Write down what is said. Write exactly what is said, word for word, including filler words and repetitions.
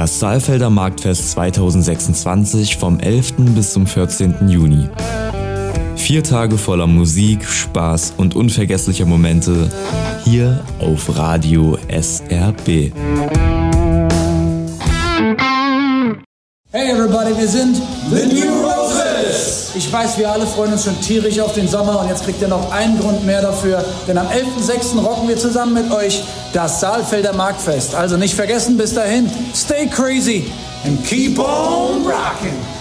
Das Saalfelder Marktfest zweitausendsechsundzwanzig vom elften bis zum vierzehnten Juni. Vier Tage voller Musik, Spaß und unvergesslicher Momente hier auf Radio S R B. Hey everybody, wir sind The New Roses! Ich weiß, wir alle freuen uns schon tierisch auf den Sommer und jetzt kriegt ihr noch einen Grund mehr dafür, denn am elften sechsten rocken wir zusammen mit euch das Saalfelder Marktfest. Also nicht vergessen, bis dahin, stay crazy and keep on rocking!